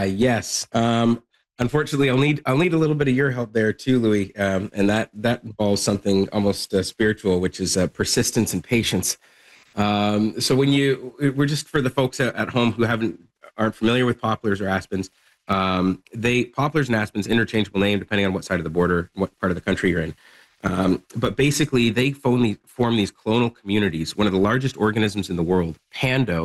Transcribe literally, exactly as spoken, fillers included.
yes. Um, unfortunately, I'll need I'll need a little bit of your help there too, Louis. Um, and that that involves something almost uh, spiritual, which is uh, persistence and patience. Um, so when you, we're just for the folks at, at home who haven't aren't familiar with poplars or aspens. Um, they poplars and aspens interchangeable name depending on what side of the border, what part of the country you're in. Um, but basically, they form these, form these clonal communities. One of the largest organisms in the world, Pando,